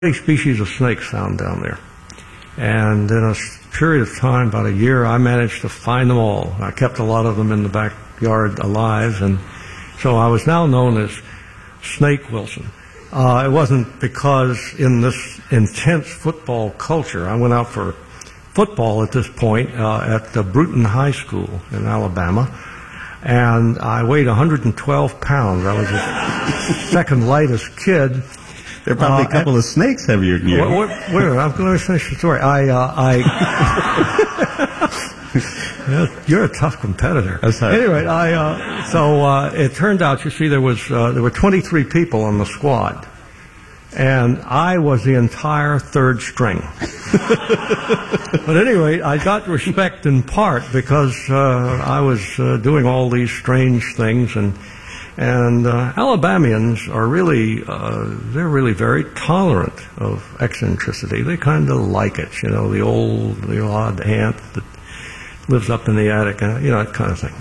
species of snakes found down there. And in a period of time, about a year, I managed to find them all. I kept a lot of them in the backyard alive, and so I was now known as Snake Wilson. It wasn't because in this intense football culture, I went out for football at this point at the Bruton High School in Alabama, and I weighed 112 pounds. I was the second lightest kid. There are probably a couple of snakes heavier than you. Where? I'm going to finish the story. You're a tough competitor. Anyway, it turned out, you see, there were 23 people on the squad, and I was the entire third string. But anyway, I got respect in part because I was doing all these strange things, and Alabamians are they're really very tolerant of eccentricity. They kind of like it, the odd aunt that lives up in the attic, that kind of thing.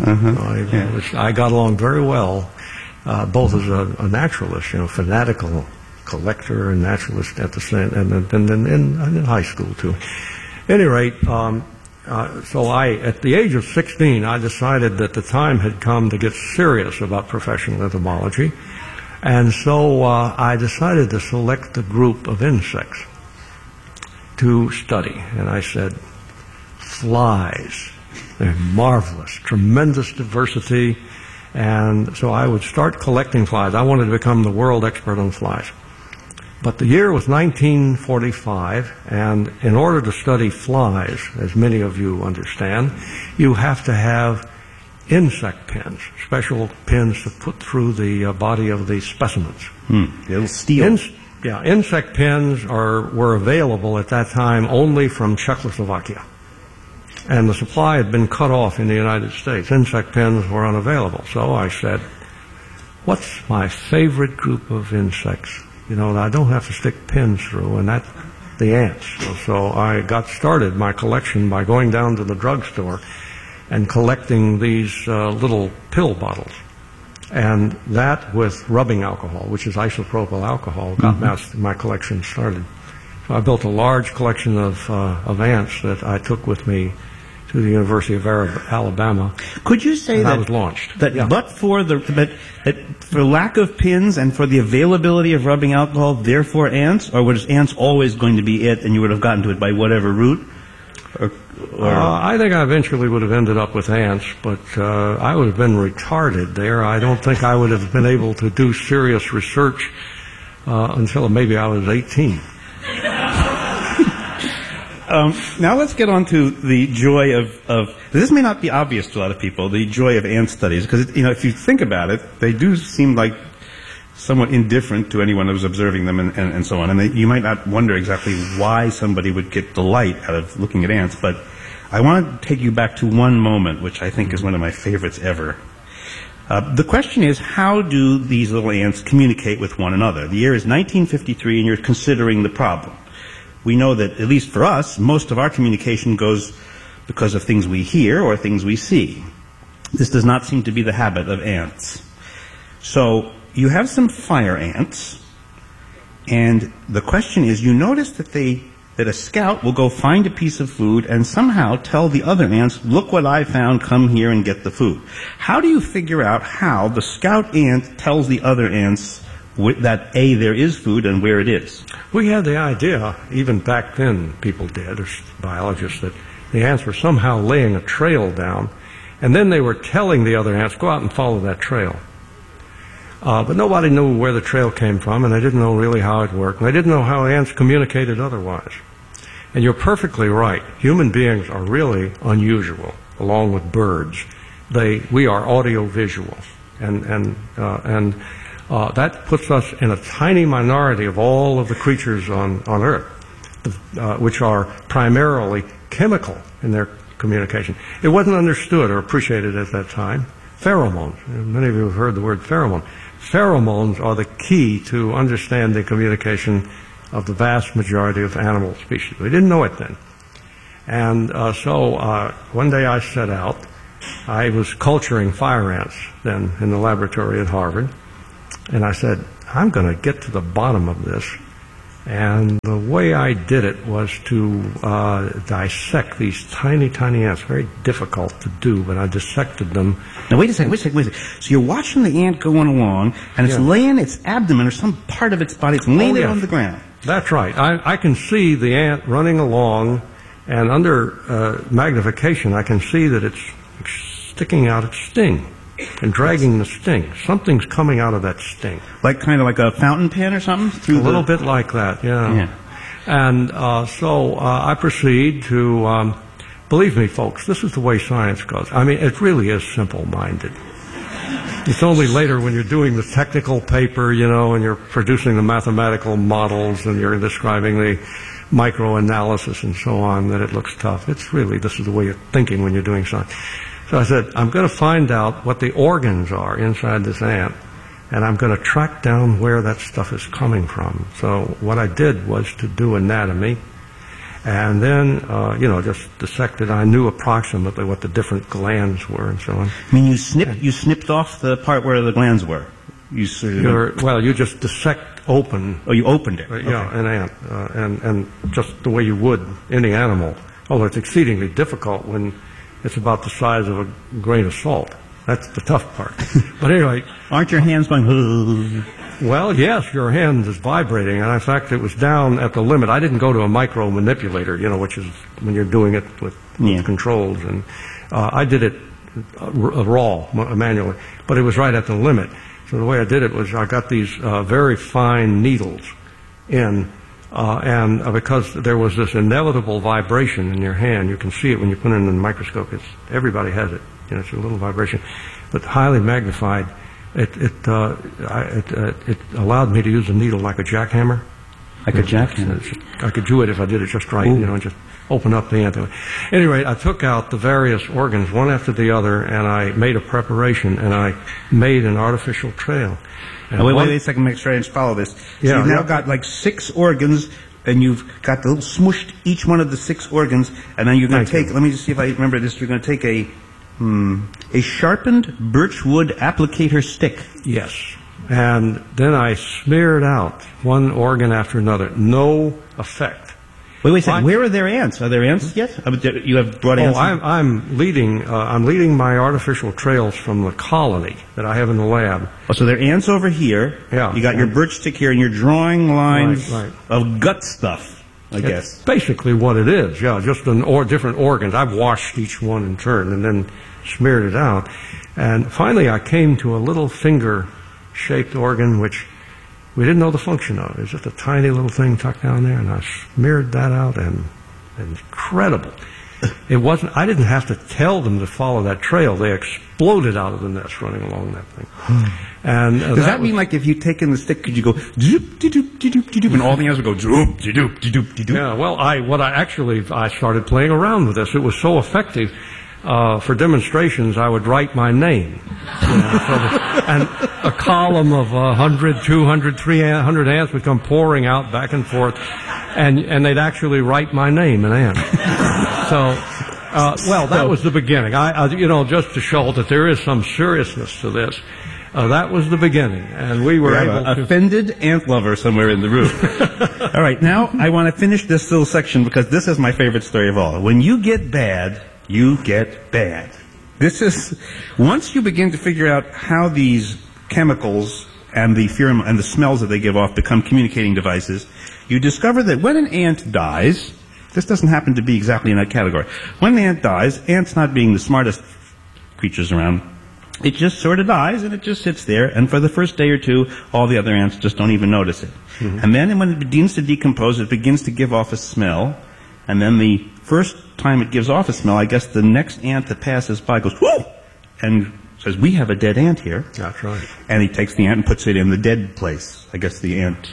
I got along very well, both as a naturalist, fanatical collector and naturalist at the same, and in high school too. At any rate, so at the age of 16, I decided that the time had come to get serious about professional entomology, and so I decided to select a group of insects to study. And I said, flies. They're marvelous, tremendous diversity, and so I would start collecting flies. I wanted to become the world expert on flies. But the year was 1945, and in order to study flies, as many of you understand, you have to have insect pins, special pins to put through the body of the specimens. It'll steal. Insect pins were available at that time only from Czechoslovakia. And the supply had been cut off in the United States. Insect pins were unavailable. So I said, what's my favorite group of insects? I don't have to stick pins through, and that's the ants. So I got started my collection by going down to the drugstore and collecting these little pill bottles. And that with rubbing alcohol, which is isopropyl alcohol, got my collection started. So I built a large collection of ants that I took with me to the University of Alabama. Could you say that was launched? But for for lack of pins and for the availability of rubbing alcohol, therefore ants, or was ants always going to be it, and you would have gotten to it by whatever route? I think I eventually would have ended up with ants, but I would have been retarded there. I don't think I would have been able to do serious research until maybe I was 18. Now let's get on to the joy of this may not be obvious to a lot of people, the joy of ant studies, because if you think about it, they do seem like somewhat indifferent to anyone who's observing them and so on, and you might not wonder exactly why somebody would get delight out of looking at ants, but I want to take you back to one moment, which I think is one of my favorites ever. The question is, how do these little ants communicate with one another? The year is 1953, and you're considering the problem. We know that, at least for us, most of our communication goes because of things we hear or things we see. This does not seem to be the habit of ants. So you have some fire ants, and the question is, you notice that a scout will go find a piece of food and somehow tell the other ants, look what I found, come here and get the food. How do you figure out how the scout ant tells the other ants that there is food and where it is? We had the idea, even back then people did, or biologists, that the ants were somehow laying a trail down, and then they were telling the other ants, go out and follow that trail. But nobody knew where the trail came from, and they didn't know really how it worked, and they didn't know how ants communicated otherwise. And you're perfectly right. Human beings are really unusual, along with birds. We are audio-visual, and that puts us in a tiny minority of all of the creatures on Earth, which are primarily chemical in their communication. It wasn't understood or appreciated at that time. Pheromones. Many of you have heard the word pheromone. Pheromones are the key to understanding communication of the vast majority of animal species. We didn't know it then. And so one day I set out. I was culturing fire ants then in the laboratory at Harvard. And I said, I'm going to get to the bottom of this And the way I did it was to dissect these tiny, tiny ants. Very difficult to do, but I dissected them. Now, wait a second. So you're watching the ant going along, and it's laying its abdomen or some part of its body. It's laying it on the ground. That's right. I can see the ant running along, and under magnification, I can see that it's sticking out its sting and dragging the sting. Something's coming out of that sting. Kind of like a fountain pen or something? A little bit like that, yeah. And so I proceed to, believe me, folks, this is the way science goes. I mean, it really is simple-minded. It's only later when you're doing the technical paper, and you're producing the mathematical models and you're describing the microanalysis and so on that it looks tough. This is the way you're thinking when you're doing science. So I said, I'm going to find out what the organs are inside this ant, and I'm going to track down where that stuff is coming from. So what I did was to do anatomy, and then, just dissected. I knew approximately what the different glands were and so on. I mean, you snipped off the part where the glands were? You just dissect open. Oh, you opened it. An ant, and just the way you would any animal. Although it's exceedingly difficult when it's about the size of a grain of salt. That's the tough part. But anyway. Aren't your hands going, Well, yes, your hand is vibrating. And in fact, it was down at the limit. I didn't go to a micro manipulator, which is when you're doing it with controls. And I did it raw, manually. But it was right at the limit. So the way I did it was I got these very fine needles in. And because there was this inevitable vibration in your hand, you can see it when you put it in the microscope. Everybody has it. It's a little vibration, but highly magnified. It allowed me to use a needle like a jackhammer. Like a jackhammer. I could do it if I did it just right. And just open up the ant. Anyway, I took out the various organs one after the other, and I made a preparation, and I made an artificial trail. Wait a second, make sure I follow this. So you've now got 6 organs, and you've got the little smushed each one of the 6 organs, and then you're going to take, let me just see if I remember this, you're going to take a sharpened birchwood applicator stick. Yes. And then I smeared out one organ after another. No effect. Wait a second. Where are their ants? Are there ants yet? You have brought ants? I'm leading my artificial trails from the colony that I have in the lab. Oh, so there are ants over here. Yeah. You got your birch stick here, and you're drawing lines of gut stuff, I guess. It's basically what it is. Yeah, just different organs. I've washed each one in turn and then smeared it out. And finally, I came to a little finger-shaped organ, which we didn't know the function of. It was just a tiny little thing tucked down there, and I smeared that out, and incredible. I didn't have to tell them to follow that trail. They exploded out of the nest running along that thing. And does that mean if you take in the stick, could you go doop de doop de doop de doop, and all the ants would go doop de doop de doop de doop? Yeah. Well, I started playing around with this. It was so effective. For demonstrations, I would write my name. And a column of 100, 200, 300 ants would come pouring out back and forth, and they'd actually write my name in ant. That was the beginning. Just to show that there is some seriousness to this. That was the beginning, and we were able to... offended ant lover somewhere in the room. All right, now I want to finish this little section because this is my favorite story of all. When you get bad, you get bad. This is, once you begin to figure out how these chemicals and the pheromone and the smells that they give off become communicating devices, you discover that when an ant dies, this doesn't happen to be exactly in that category. When the ant dies, ants not being the smartest creatures around, it just sort of dies and it just sits there, and for the first day or two, all the other ants just don't even notice it. Mm-hmm. And then when it begins to decompose, it begins to give off a smell, and then the first time it gives off a smell, I guess the next ant that passes by goes, whoa! And says, we have a dead ant here. That's right. And he takes the ant and puts it in the dead place. I guess the ant,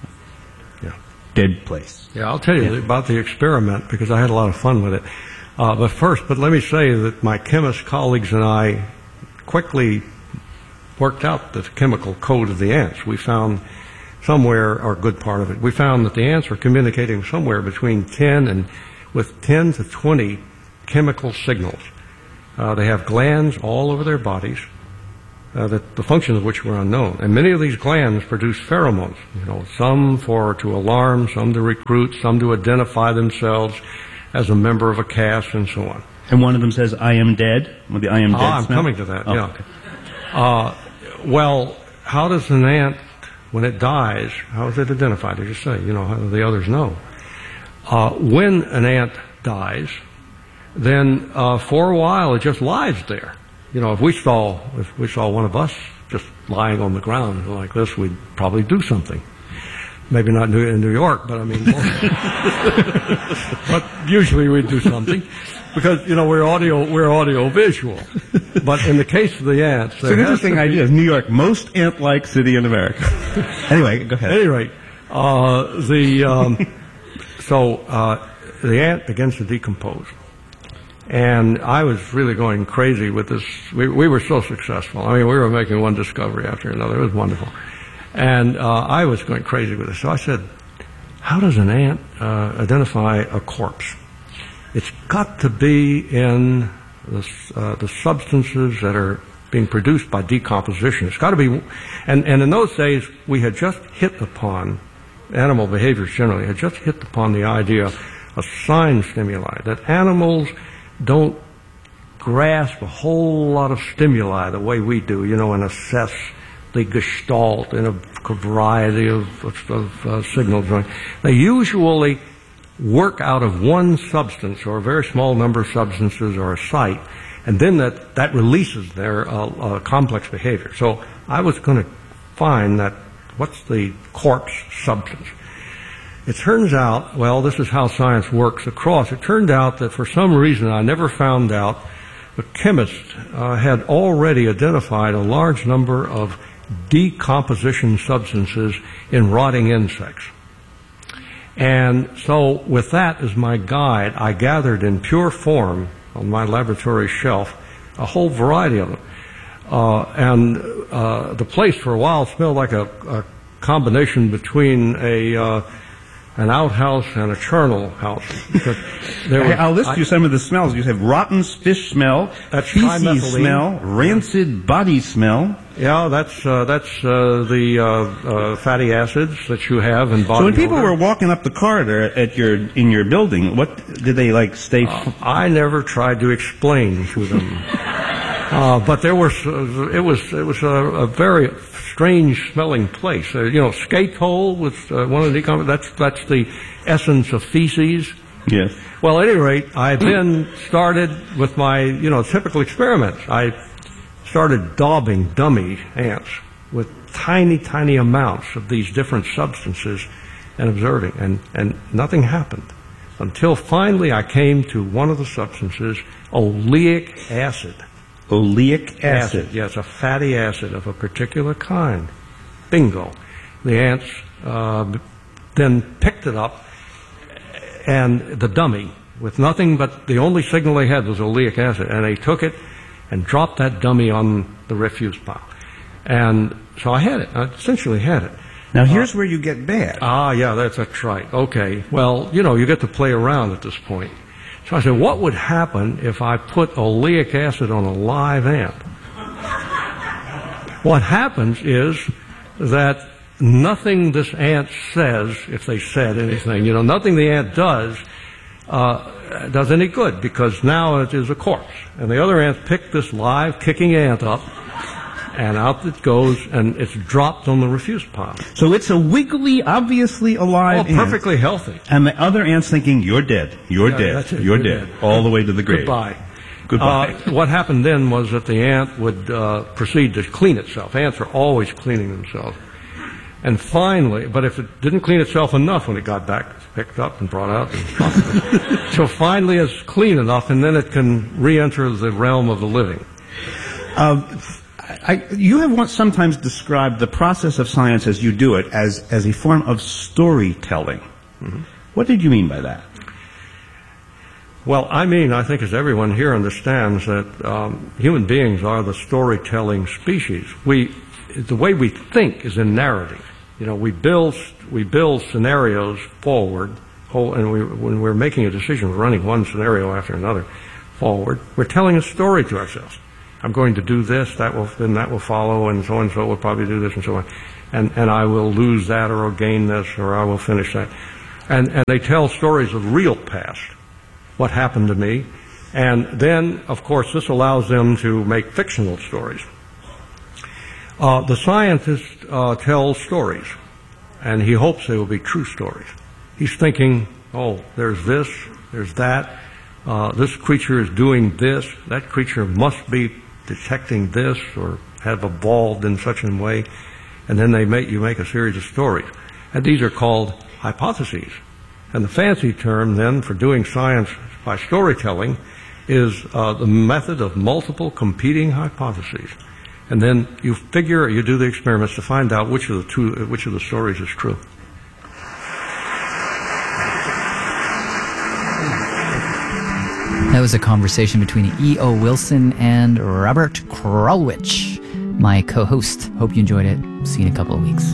dead place. Yeah, I'll tell you about the experiment because I had a lot of fun with it. But let me say that my chemist colleagues and I quickly worked out the chemical code of the ants. We found somewhere, or a good part of it, we found that the ants were communicating somewhere between 10 to 20 chemical signals. They have glands all over their bodies, that the functions of which were unknown. And many of these glands produce pheromones, some to alarm, some to recruit, some to identify themselves as a member of a caste, and so on. And one of them says, "I am dead," with the "I am dead" I'm smell? coming to that, Oh, yeah. okay. Well, how does an ant, when it dies, how is it identified? As you say, how do the others know? When an ant dies, then for a while it just lies there. If we saw one of us just lying on the ground like this, we'd probably do something. Maybe not in New York, but I mean, but usually we'd do something because we're audio visual. But in the case of the ants, it's an interesting idea. New York, most ant-like city in America. Anyway, go ahead. At any rate, the ant begins to decompose. And I was really going crazy with this. We were so successful. I mean, we were making one discovery after another. It was wonderful. And I was going crazy with this. So I said, how does an ant identify a corpse? It's got to be in the substances that are being produced by decomposition. It's got to be, and in those days, we had just hit upon, animal behaviors generally, had just hit upon the idea of sign stimuli, that animals don't grasp a whole lot of stimuli the way we do, and assess the gestalt in a variety of signals. They usually work out of one substance or a very small number of substances or a site, and then that releases their complex behavior. So I was going to find what's the corpse substance. It turns out, this is how science works across. It turned out that for some reason I never found out, the chemist had already identified a large number of decomposition substances in rotting insects. And so with that as my guide, I gathered in pure form on my laboratory shelf a whole variety of them. The place for a while smelled like a combination between an outhouse and a charnel house. I'll list you some of the smells. You have rotten fish smell, feces smell, rancid body smell. Yeah, that's the fatty acids that you have in body. So when people odor. were walking up the corridor in your building, what did they stay? I never tried to explain to them, but it was a very strange smelling place. Skate hole was one of the that's the essence of feces. Yes. Well, at any rate, I then started with my typical experiments. I started daubing dummy ants with tiny amounts of these different substances and observing, and nothing happened until finally I came to one of the substances, oleic acid. Oleic acid. Yes, a fatty acid of a particular kind. Bingo. The ants then picked it up, and the dummy, with nothing but the only signal they had was oleic acid, and they took it and dropped that dummy on the refuse pile. And so I had it. I essentially had it. Now here's where you get bad. Yeah, that's right. Okay. Well, you get to play around at this point. So I said, what would happen if I put oleic acid on a live ant? What happens is that nothing this ant says, if they said anything, nothing the ant does any good, because now it is a corpse. And the other ants pick this live, kicking ant up, and out it goes, and it's dropped on the refuse pile. So it's a wiggly, obviously alive ant. Perfectly healthy. And the other ant's thinking, you're dead, you're dead, you're dead, all the way to the grave. Goodbye. What happened then was that the ant would proceed to clean itself. Ants are always cleaning themselves. And finally, but if it didn't clean itself enough when it got back, it's picked up and brought out. So finally it's clean enough, and then it can re-enter the realm of the living. You have once sometimes described the process of science as you do it as a form of storytelling. Mm-hmm. What did you mean by that? Well, I think as everyone here understands, that human beings are the storytelling species. The way we think is in narrative. We build scenarios forward, and when we're making a decision, we're running one scenario after another forward. We're telling a story to ourselves. I'm going to do this, that will follow, and so will probably do this, and so on. And I will lose that, or I'll gain this, or I will finish that. And they tell stories of the real past, what happened to me. And then, of course, this allows them to make fictional stories. The scientist tells stories, and he hopes they will be true stories. He's thinking, oh, there's this, there's that, this creature is doing this, that creature must be detecting this or have evolved in such a way, and then you make a series of stories. And these are called hypotheses. And the fancy term then for doing science by storytelling is the method of multiple competing hypotheses. And then you do the experiments to find out which of the stories is true. That was a conversation between E.O. Wilson and Robert Krulwich, my co-host. Hope you enjoyed it. See you in a couple of weeks.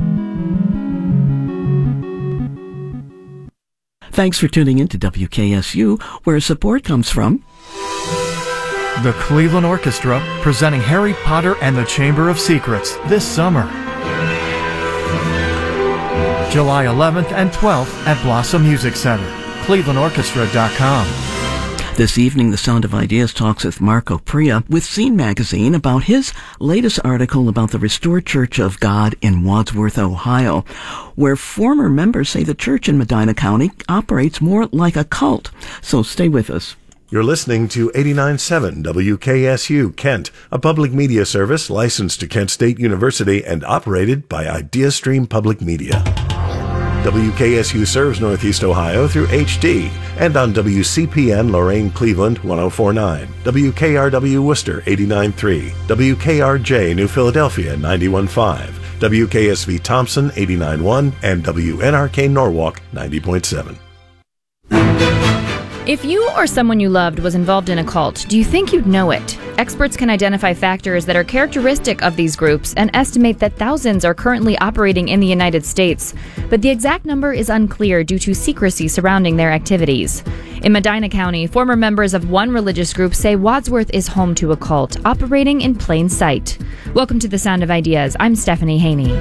Thanks for tuning in to WKSU, where support comes from the Cleveland Orchestra, presenting Harry Potter and the Chamber of Secrets this summer. July 11th and 12th at Blossom Music Center. ClevelandOrchestra.com. This evening, The Sound of Ideas talks with Marco Pria with Scene Magazine about his latest article about the Restored Church of God in Wadsworth, Ohio, where former members say the church in Medina County operates more like a cult. So stay with us. You're listening to 89.7 WKSU Kent, a public media service licensed to Kent State University and operated by IdeaStream Public Media. WKSU serves Northeast Ohio through HD and on WCPN Lorain Cleveland 104.9, WKRW Worcester 89.3, WKRJ New Philadelphia 91.5, WKSV Thompson 89.1, and WNRK Norwalk 90.7. If you or someone you loved was involved in a cult, do you think you'd know it? Experts can identify factors that are characteristic of these groups and estimate that thousands are currently operating in the United States. But the exact number is unclear due to secrecy surrounding their activities. In Medina County, former members of one religious group say Wadsworth is home to a cult, operating in plain sight. Welcome to The Sound of Ideas. I'm Stephanie Haney.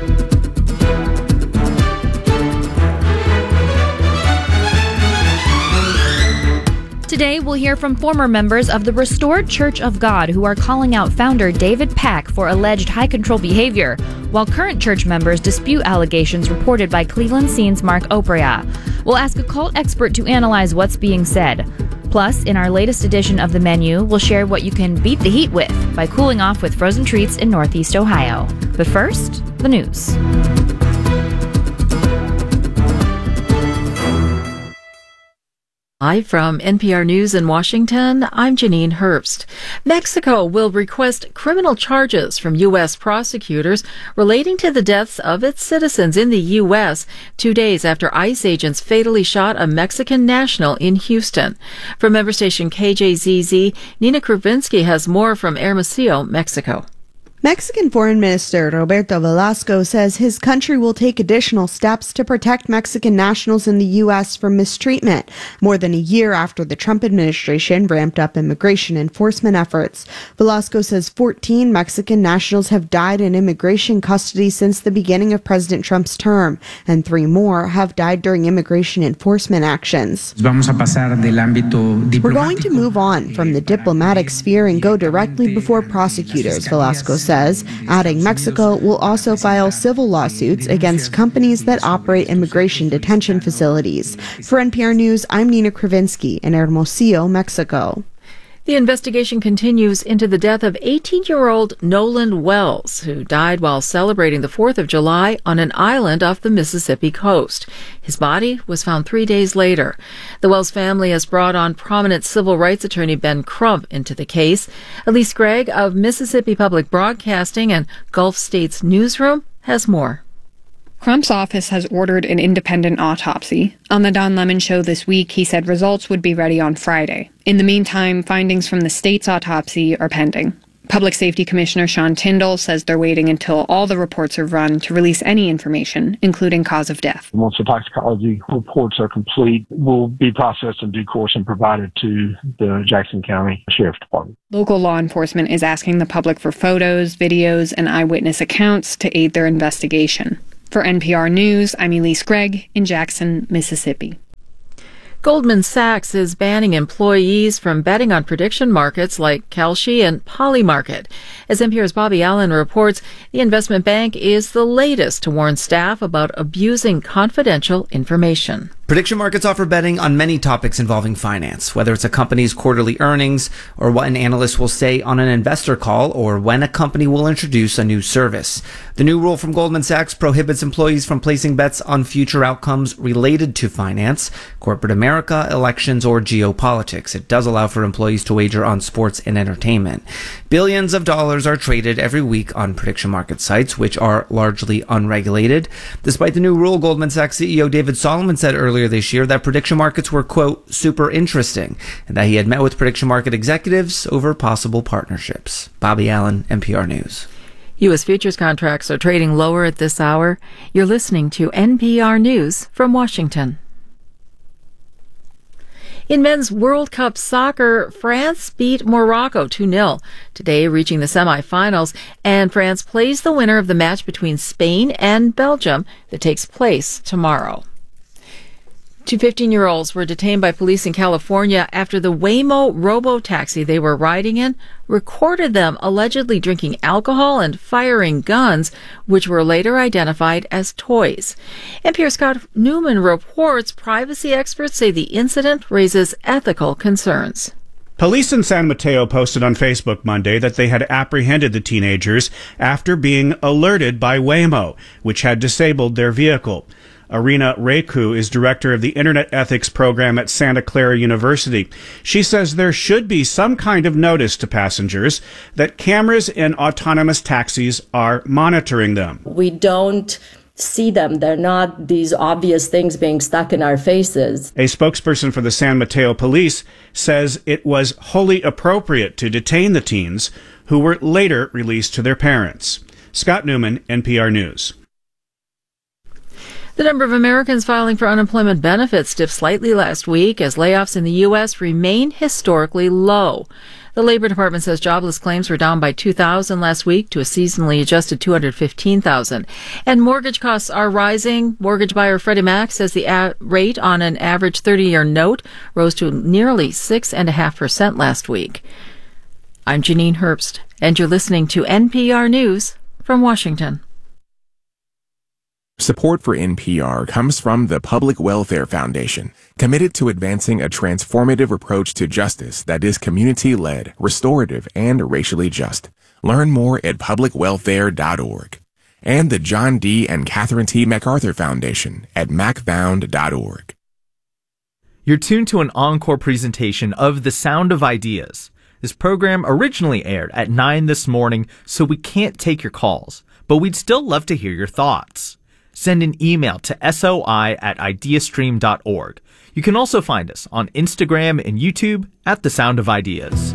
Today, we'll hear from former members of the Restored Church of God who are calling out founder David Pack for alleged high-control behavior, while current church members dispute allegations reported by Cleveland Scene's Mark Oprea. We'll ask a cult expert to analyze what's being said. Plus, in our latest edition of The Menu, we'll share what you can beat the heat with by cooling off with frozen treats in Northeast Ohio. But first, the news. Live from NPR News in Washington, I'm Janine Herbst. Mexico will request criminal charges from U.S. prosecutors relating to the deaths of its citizens in the U.S. 2 days after ICE agents fatally shot a Mexican national in Houston. From member station KJZZ, Nina Kravinsky has more from Hermosillo, Mexico. Mexican Foreign Minister Roberto Velasco says his country will take additional steps to protect Mexican nationals in the U.S. from mistreatment, more than a year after the Trump administration ramped up immigration enforcement efforts. Velasco says 14 Mexican nationals have died in immigration custody since the beginning of President Trump's term, and 3 more have died during immigration enforcement actions. We're going to move on from the diplomatic sphere and go directly before prosecutors, Velasco says, adding Mexico will also file civil lawsuits against companies that operate immigration detention facilities. For NPR News, I'm Nina Kravinsky in Hermosillo, Mexico. The investigation continues into the death of 18-year-old Nolan Wells, who died while celebrating the 4th of July on an island off the Mississippi coast. His body was found 3 days later. The Wells family has brought on prominent civil rights attorney Ben Crump into the case. Elise Gregg of Mississippi Public Broadcasting and Gulf States Newsroom has more. Crump's office has ordered an independent autopsy. On the Don Lemon Show this week, he said results would be ready on Friday. In the meantime, findings from the state's autopsy are pending. Public Safety Commissioner Sean Tyndall says they're waiting until all the reports are run to release any information, including cause of death. Once the toxicology reports are complete, will be processed in due course and provided to the Jackson County Sheriff's Department. Local law enforcement is asking the public for photos, videos, and eyewitness accounts to aid their investigation. For NPR News, I'm Elise Gregg in Jackson, Mississippi. Goldman Sachs is banning employees from betting on prediction markets like Kalshi and Polymarket. As NPR's Bobby Allen reports, the investment bank is the latest to warn staff about abusing confidential information. Prediction markets offer betting on many topics involving finance, whether it's a company's quarterly earnings, or what an analyst will say on an investor call, or when a company will introduce a new service. The new rule from Goldman Sachs prohibits employees from placing bets on future outcomes related to finance, corporate America, elections, or geopolitics. It does allow for employees to wager on sports and entertainment. Billions of dollars are traded every week on prediction market sites, which are largely unregulated. Despite the new rule, Goldman Sachs CEO David Solomon said earlier this year that prediction markets were, quote, super interesting, and that he had met with prediction market executives over possible partnerships. Bobby Allen, NPR News. U.S. futures contracts are trading lower at this hour. You're listening to NPR News from Washington. In men's World Cup soccer, France beat Morocco 2-0, today reaching the semifinals, and France plays the winner of the match between Spain and Belgium that takes place tomorrow. Two 15-year-olds were detained by police in California after the Waymo robo-taxi they were riding in recorded them allegedly drinking alcohol and firing guns, which were later identified as toys. NPR's Scott Newman reports privacy experts say the incident raises ethical concerns. Police in San Mateo posted on Facebook Monday that they had apprehended the teenagers after being alerted by Waymo, which had disabled their vehicle. Arina Reku is director of the Internet Ethics Program at Santa Clara University. She says there should be some kind of notice to passengers that cameras in autonomous taxis are monitoring them. We don't see them. They're not these obvious things being stuck in our faces. A spokesperson for the San Mateo Police says it was wholly appropriate to detain the teens, who were later released to their parents. Scott Newman, NPR News. The number of Americans filing for unemployment benefits dipped slightly last week as layoffs in the U.S. remain historically low. The Labor Department says jobless claims were down by 2,000 last week to a seasonally adjusted 215,000. And mortgage costs are rising. Mortgage buyer Freddie Mac says the rate on an average 30-year note rose to nearly 6.5% last week. I'm Janine Herbst, and you're listening to NPR News from Washington. Support for NPR comes from the Public Welfare Foundation, committed to advancing a transformative approach to justice that is community-led, restorative, and racially just. Learn more at publicwelfare.org. And the John D. and Catherine T. MacArthur Foundation at macfound.org. You're tuned to an encore presentation of The Sound of Ideas. This program originally aired at 9 this morning, so we can't take your calls, but we'd still love to hear your thoughts. Send an email to soi@ideastream.org. You can also find us on Instagram and YouTube at The Sound of Ideas.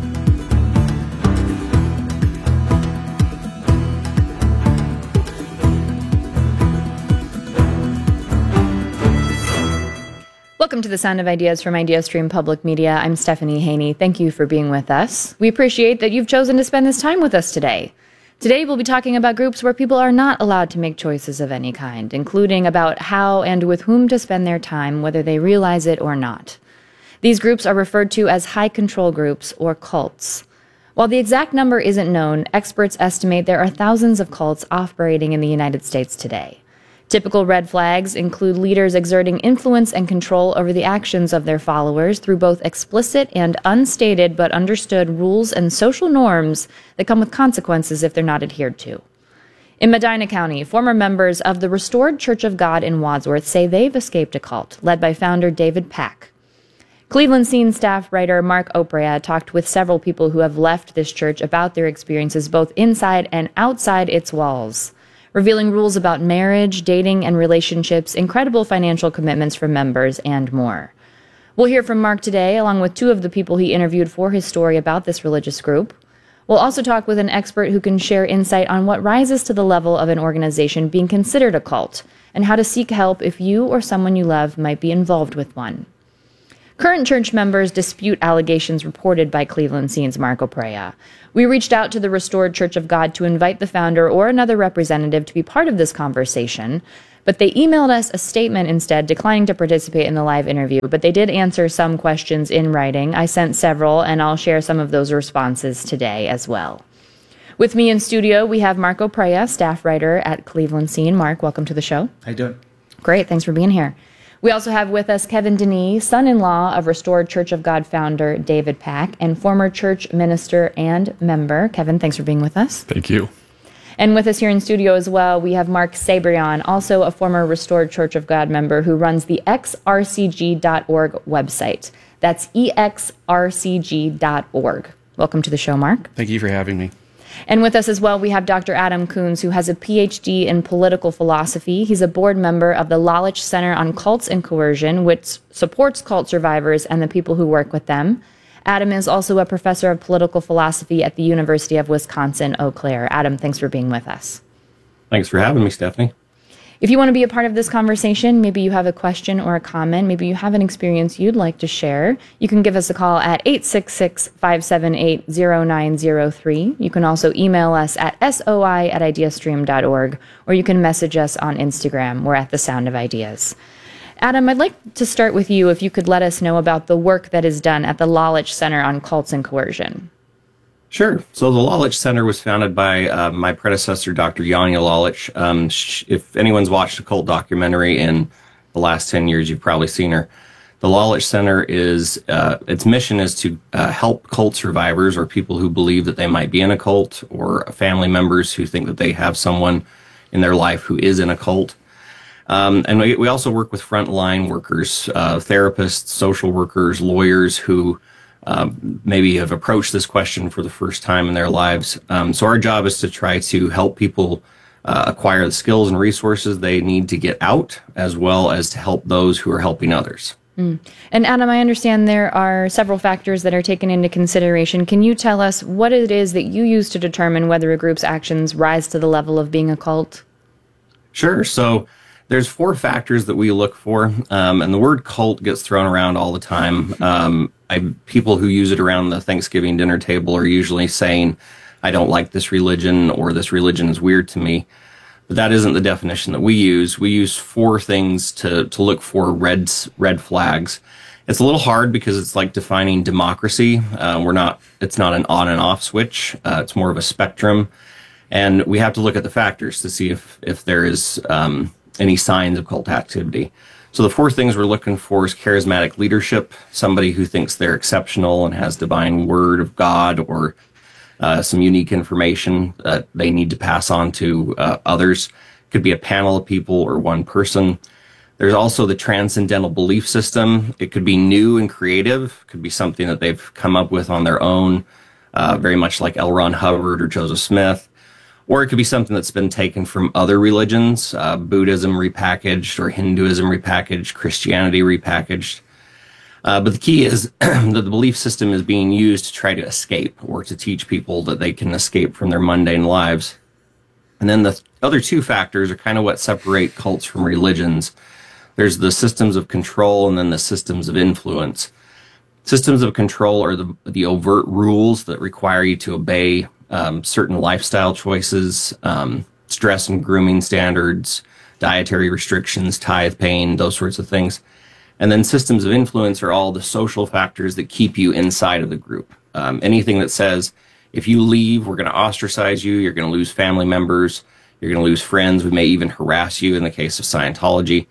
Welcome to The Sound of Ideas from IdeaStream Public Media. I'm Stephanie Haney. Thank you for being with us. We appreciate that you've chosen to spend this time with us today. Today, we'll be talking about groups where people are not allowed to make choices of any kind, including about how and with whom to spend their time, whether they realize it or not. These groups are referred to as high-control groups, or cults. While the exact number isn't known, experts estimate there are thousands of cults operating in the United States today. Typical red flags include leaders exerting influence and control over the actions of their followers through both explicit and unstated but understood rules and social norms that come with consequences if they're not adhered to. In Medina County, former members of the Restored Church of God in Wadsworth say they've escaped a cult led by founder David Pack. Cleveland Scene staff writer Mark Oprea talked with several people who have left this church about their experiences both inside and outside its walls, revealing rules about marriage, dating, and relationships, incredible financial commitments from members, and more. We'll hear from Mark today, along with two of the people he interviewed for his story about this religious group. We'll also talk with an expert who can share insight on what rises to the level of an organization being considered a cult, and how to seek help if you or someone you love might be involved with one. Current church members dispute allegations reported by Cleveland Scene's Marco Perea. We reached out to the Restored Church of God to invite the founder or another representative to be part of this conversation, but they emailed us a statement instead, declining to participate in the live interview. But they did answer some questions in writing. I sent several, and I'll share some of those responses today as well. With me in studio, we have Marco Perea, staff writer at Cleveland Scene. Mark, welcome to the show. How you doing? Great, thanks for being here. We also have with us Kevin Denis, son-in-law of Restored Church of God founder David Pack, and former church minister and member. Kevin, thanks for being with us. Thank you. And with us here in studio as well, we have Mark Sabrion, also a former Restored Church of God member who runs the xrcg.org website. That's exrcg.org. Welcome to the show, Mark. Thank you for having me. And with us as well, we have Dr. Adam Coons, who has a PhD in political philosophy. He's a board member of the Lalich Center on Cults and Coercion, which supports cult survivors and the people who work with them. Adam is also a professor of political philosophy at the University of Wisconsin-Eau Claire. Adam, thanks for being with us. Thanks for having me, Stephanie. If you want to be a part of this conversation, maybe you have a question or a comment, maybe you have an experience you'd like to share, you can give us a call at 866-578-0903. You can also email us at soi@ideastream.org, or you can message us on Instagram. We're at The Sound of Ideas. Adam, I'd like to start with you if you could let us know about the work that is done at the Lalich Center on Cults and Coercion. Sure. So the Lalich Center was founded by my predecessor, Dr. Janja Lalich. If anyone's watched a cult documentary in the last 10 years, you've probably seen her. The Lalich Center is, its mission is to help cult survivors or people who believe that they might be in a cult, or family members who think that they have someone in their life who is in a cult. And we also work with frontline workers, therapists, social workers, lawyers who maybe have approached this question for the first time in their lives. So our job is to try to help people acquire the skills and resources they need to get out, as well as to help those who are helping others. And Adam, I understand there are several factors that are taken into consideration. Can you tell us what it is that you use to determine whether a group's actions rise to the level of being a cult? Sure. So there's 4 factors that we look for, and the word cult gets thrown around all the time. People who use it around the Thanksgiving dinner table are usually saying, I don't like this religion, or this religion is weird to me. But that isn't the definition that we use. We use 4 things to look for red flags. It's a little hard because it's like defining democracy. It's not an on and off switch. It's more of a spectrum. And we have to look at the factors to see if there is any signs of cult activity. So the 4 things we're looking for is charismatic leadership, somebody who thinks they're exceptional and has divine word of God, or some unique information that they need to pass on to others. Could be a panel of people or one person. There's also the transcendental belief system. It could be new and creative. Could be something that they've come up with on their own, very much like L. Ron Hubbard or Joseph Smith. Or it could be something that's been taken from other religions, Buddhism repackaged, or Hinduism repackaged, Christianity repackaged. But the key is that the belief system is being used to try to escape, or to teach people that they can escape from their mundane lives. And then the other 2 factors are kind of what separate cults from religions. There's the systems of control, and then the systems of influence. Systems of control are the overt rules that require you to obey certain lifestyle choices, stress and grooming standards, dietary restrictions, tithe paying, those sorts of things. And then systems of influence are all the social factors that keep you inside of the group. Anything that says, if you leave, we're going to ostracize you, you're going to lose family members, you're going to lose friends, we may even harass you in the case of Scientology.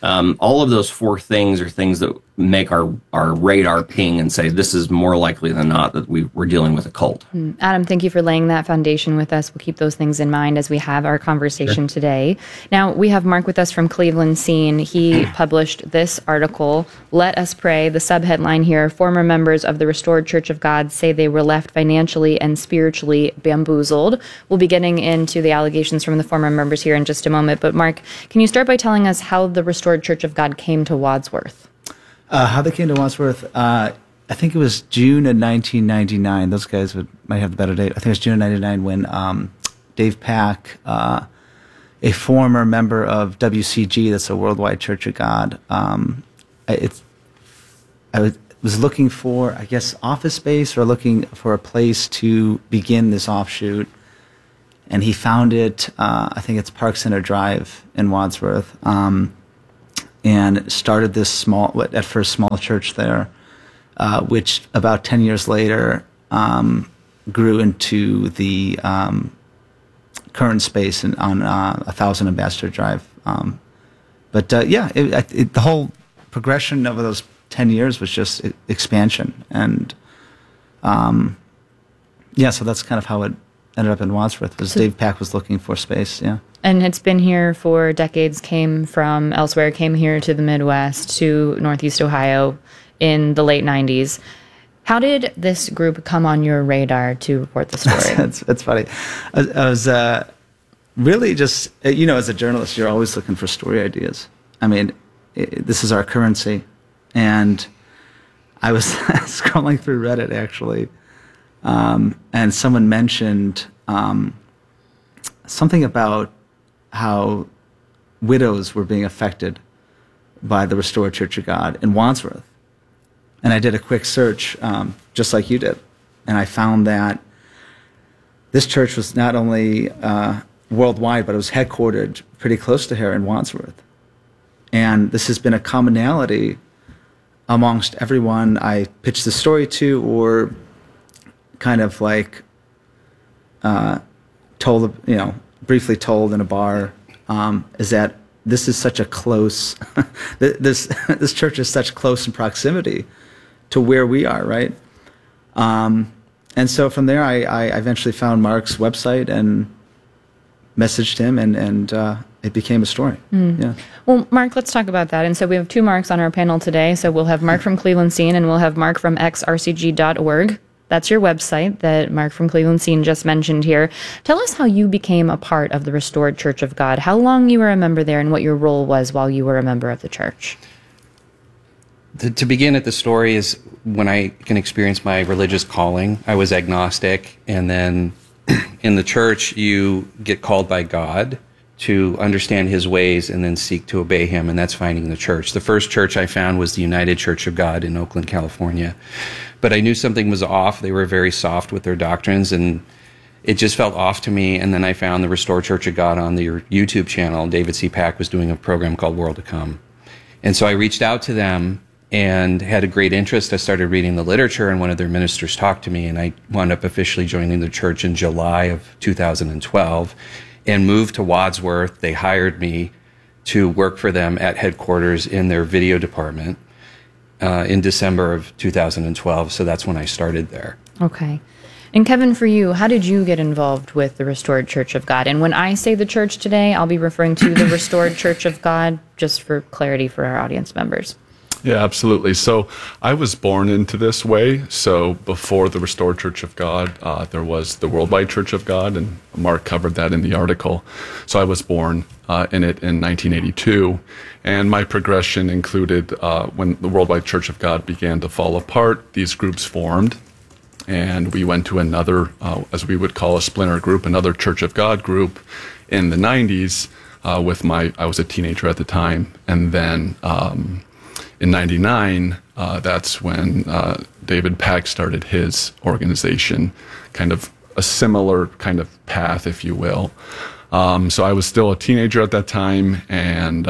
All of those 4 things are things that make our radar ping and say this is more likely than not that we're dealing with a cult. Adam, thank you for laying that foundation with us. We'll keep those things in mind as we have our conversation today. Now, we have Mark with us from Cleveland Scene. He published this article, Let Us Pray. The subheadline here, former members of the Restored Church of God say they were left financially and spiritually bamboozled. We'll be getting into the allegations from the former members here in just a moment. But Mark, can you start by telling us how the Restored Church of God came to Wadsworth? How they came to Wadsworth, I think it was June of 1999. Those guys might have the better date. I think it was June of 99 when Dave Pack, a former member of WCG, that's a Worldwide Church of God, I was looking for, I guess, office space or looking for a place to begin this offshoot. And he found it, I think it's Park Center Drive in Wadsworth, and started this small church there, which about 10 years later grew into the current space on 1000 Ambassador Drive. The whole progression over those 10 years was just expansion. And so that's kind of how it ended up in Wadsworth, was Dave Pack was looking for space, yeah. And it's been here for decades, came from elsewhere, came here to the Midwest, to Northeast Ohio in the late 90s. How did this group come on your radar to report the story? It's funny. I was really just, as a journalist, you're always looking for story ideas. I mean, this is our currency. And I was scrolling through Reddit, actually, and someone mentioned something about how widows were being affected by the Restored Church of God in Wadsworth. And I did a quick search, just like you did, and I found that this church was not only worldwide, but it was headquartered pretty close to here in Wadsworth. And this has been a commonality amongst everyone I pitched the story to, or kind of like briefly told in a bar, is that this is such a close, this church is such close in proximity to where we are, right? And so from there, I eventually found Mark's website and messaged him, and it became a story. Yeah. Well, Mark, let's talk about that. And so we have two Marks on our panel today. So we'll have Mark from Cleveland Scene, and we'll have Mark from xrcg.org. That's your website that Mark from Cleveland Scene just mentioned here. Tell us how you became a part of the Restored Church of God, how long you were a member there, and what your role was while you were a member of the church. To begin at the story is when I can experience my religious calling. I was agnostic, and then in the church you get called by God to understand his ways and then seek to obey him, and that's finding the church. The first church I found was the United Church of God in Oakland, California. But I knew something was off. They were very soft with their doctrines, and it just felt off to me. And then I found the Restored Church of God on their YouTube channel. David C. Pack was doing a program called World to Come. And so I reached out to them and had a great interest. I started reading the literature, and one of their ministers talked to me, and I wound up officially joining the church in July of 2012 and moved to Wadsworth. They hired me to work for them at headquarters in their video department in December of 2012. So that's when I started there. Okay. And Kevin, for you, how did you get involved with the Restored Church of God? And when I say the church today, I'll be referring to the Restored Church of God, just for clarity for our audience members. Yeah, absolutely. So I was born into this way. So before the Restored Church of God, there was the Worldwide Church of God, and Mark covered that in the article. So I was born in it in 1982. And my progression included when the Worldwide Church of God began to fall apart, these groups formed. And we went to another, as we would call a splinter group, another Church of God group in the 90s I was a teenager at the time. And then in 99, that's when David Pack started his organization, kind of a similar kind of path, if you will. So I was still a teenager at that time, and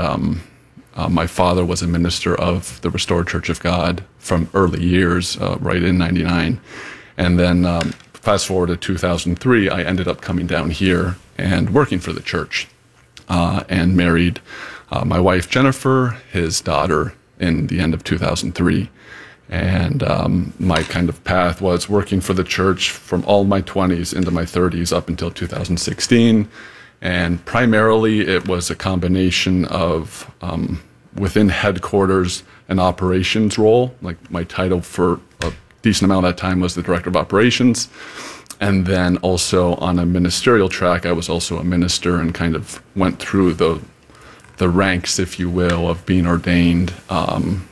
my father was a minister of the Restored Church of God from early years, right in 99. And then fast forward to 2003, I ended up coming down here and working for the church, and married my wife, Jennifer, his daughter, in the end of 2003. And my kind of path was working for the church from all my 20s into my 30s up until 2016. And primarily it was a combination of within headquarters an operations role. Like my title for a decent amount of that time was the director of operations. And then also on a ministerial track, I was also a minister and kind of went through the ranks, if you will, of being ordained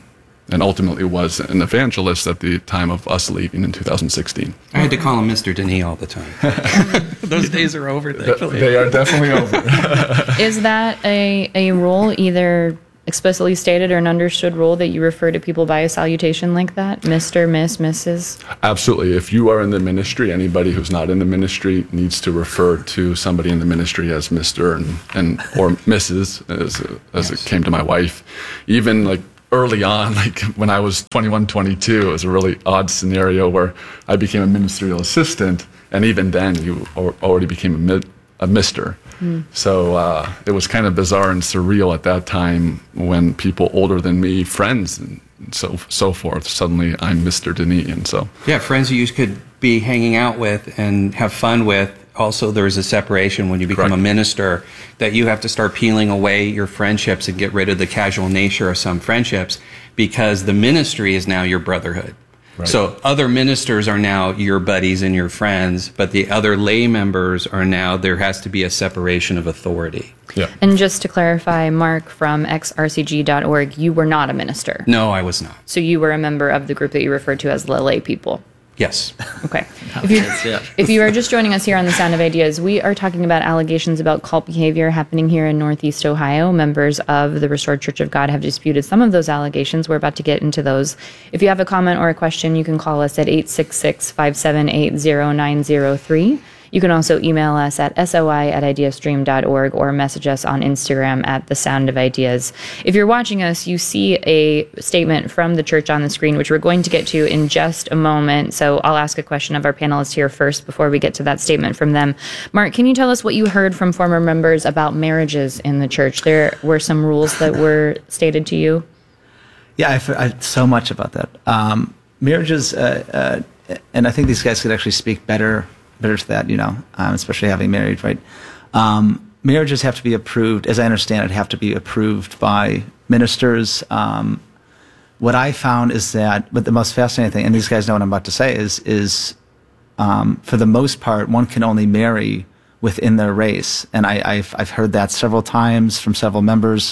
and ultimately was an evangelist at the time of us leaving in 2016. I had to call him Mr. Denis all the time. Those days are over, thankfully. They are definitely over. Is that a rule, either explicitly stated or an understood rule, that you refer to people by a salutation like that? Mr., Miss, Mrs.? Absolutely. If you are in the ministry, anybody who's not in the ministry needs to refer to somebody in the ministry as Mr. and or Mrs. as it came to my wife. Even like early on, like when I was 21, 22, it was a really odd scenario where I became a ministerial assistant, and even then you already became a Mr. So it was kind of bizarre and surreal at that time when people older than me, friends and so forth, suddenly I'm Mr. Denis. And so yeah, friends you could be hanging out with and have fun with. Also, there's a separation when you become a minister, that you have to start peeling away your friendships and get rid of the casual nature of some friendships, because the ministry is now your brotherhood. Right. So other ministers are now your buddies and your friends, but the other lay members are now, there has to be a separation of authority. Yeah. And just to clarify, Mark from xrcg.org, you were not a minister. No, I was not. So you were a member of the group that you referred to as the lay people. Yes. Okay. If you are just joining us here on The Sound of Ideas, we are talking about allegations about cult behavior happening here in Northeast Ohio. Members of the Restored Church of God have disputed some of those allegations. We're about to get into those. If you have a comment or a question, you can call us at 866-578-0903. You can also email us at soi@ideastream.org or message us on Instagram at The Sound of Ideas. If you're watching us, you see a statement from the church on the screen, which we're going to get to in just a moment. So I'll ask a question of our panelists here first before we get to that statement from them. Mark, can you tell us what you heard from former members about marriages in the church? There were some rules that were stated to you. Yeah, I've so much about that. Marriages, and I think these guys could actually speak better to that, especially having married, right? Marriages have to be approved, as I understand it, have to be approved by ministers. What I found is that, but the most fascinating thing, and these guys know what I'm about to say, is for the most part, one can only marry within their race. And I've heard that several times from several members.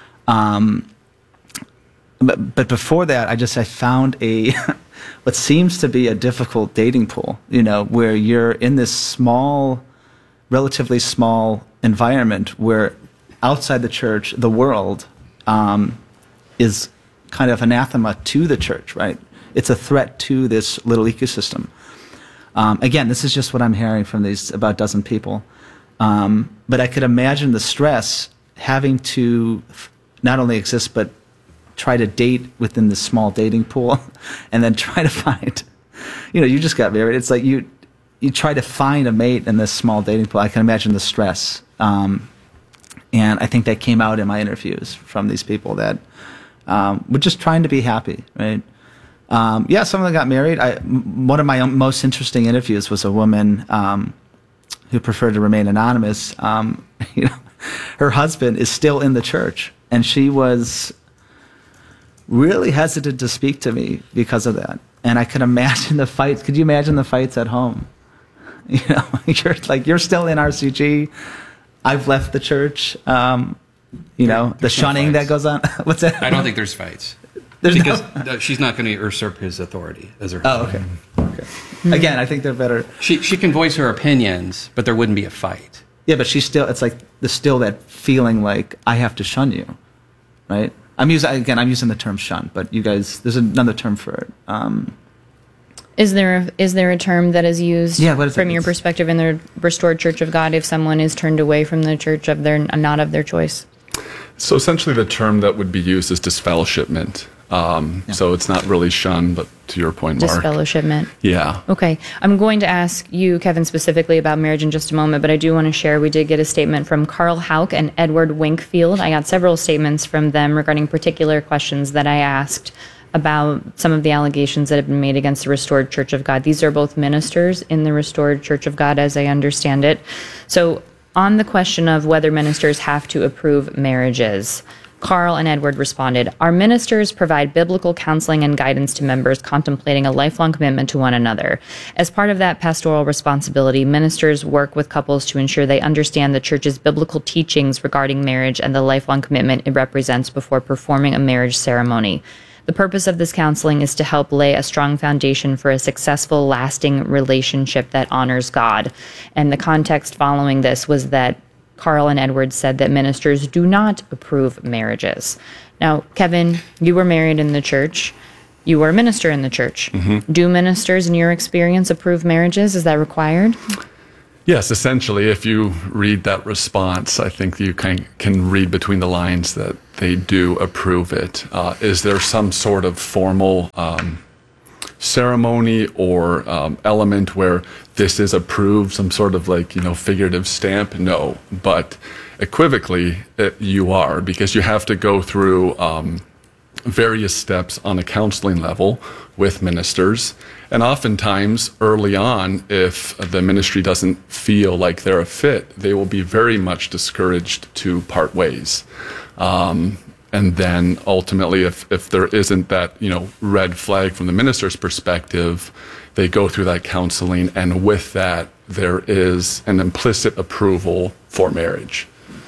But before that, I found what seems to be a difficult dating pool, where you're in this relatively small environment where outside the church, the world is kind of anathema to the church, right? It's a threat to this little ecosystem. Again, this is just what I'm hearing from these about a dozen people. But I could imagine the stress having to not only exist, but try to date within this small dating pool and then try to find, you just got married. It's like you try to find a mate in this small dating pool. I can imagine the stress. And I think that came out in my interviews from these people that were just trying to be happy, right? Some of them got married. One of my most interesting interviews was a woman who preferred to remain anonymous. Her husband is still in the church, and she was really hesitant to speak to me because of that. And I could imagine the fights. Could you imagine the fights at home? You're still in RCG. I've left the church. The shunning that goes on. What's that? I don't think there's fights. She's not going to usurp his authority as her husband. Oh, okay. Again, I think they're better. She can voice her opinions, but there wouldn't be a fight. Yeah, but it's like there's still that feeling like I have to shun you, right? I'm using the term shun, but you guys, there's another term for it. Is there a term that is used from your perspective in the Restored Church of God if someone is turned away from the church not of their choice? So essentially the term that would be used is disfellowshipment. So it's not really shun, but to your point, Mark. Disfellowshipment. Yeah. Okay. I'm going to ask you, Kevin, specifically about marriage in just a moment, but I do want to share, we did get a statement from Carl Hauck and Edward Winkfield. I got several statements from them regarding particular questions that I asked about some of the allegations that have been made against the Restored Church of God. These are both ministers in the Restored Church of God, as I understand it. So on the question of whether ministers have to approve marriages, Carl and Edward responded, "Our ministers provide biblical counseling and guidance to members contemplating a lifelong commitment to one another. As part of that pastoral responsibility, ministers work with couples to ensure they understand the church's biblical teachings regarding marriage and the lifelong commitment it represents before performing a marriage ceremony. The purpose of this counseling is to help lay a strong foundation for a successful, lasting relationship that honors God. And the context following this was that Carl and Edward said that ministers do not approve marriages. Now, Kevin, you were married in the church. You were a minister in the church. Mm-hmm. Do ministers, in your experience, approve marriages? Is that required? Yes, essentially, if you read that response, I think you can read between the lines that they do approve it. Is there some sort of formal ceremony or element where this is approved, some sort of figurative stamp? No, but equivocally, you are, because you have to go through various steps on a counseling level with ministers. And oftentimes, early on, if the ministry doesn't feel like they're a fit, they will be very much discouraged to part ways. And then ultimately, if there isn't that, red flag from the minister's perspective, they go through that counseling, and with that, there is an implicit approval for marriage.